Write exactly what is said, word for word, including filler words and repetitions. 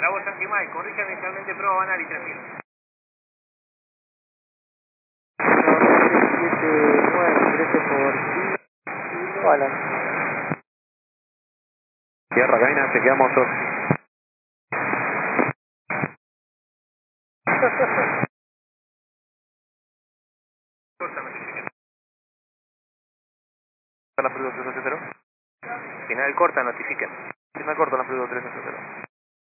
Bravo Yankee Mike, corrija inicialmente prueba Banari tres mil. siete nueve, trece por Hola. Tierra cabina, chequeamos motor. Corta, notifiquen. La Amplitud tres cero. Final corta, notifiquen. Final corta, la Amplitud tres cero.